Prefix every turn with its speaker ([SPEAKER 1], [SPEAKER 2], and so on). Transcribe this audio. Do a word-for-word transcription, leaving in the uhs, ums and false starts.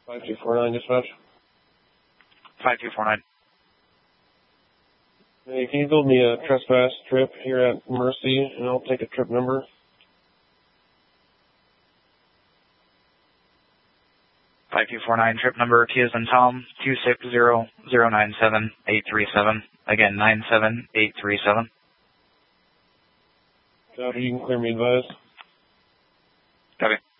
[SPEAKER 1] five two four nine, dispatch.
[SPEAKER 2] five two four nine.
[SPEAKER 1] Hey, can you build me a trespass trip here at Mercy, and I'll take a trip number?
[SPEAKER 2] five two four nine, trip number T as in Tom, two six zero zero nine seven eight three seven. Again, nine seven eight three seven.
[SPEAKER 1] Copy, you can clear me advised.
[SPEAKER 2] Copy.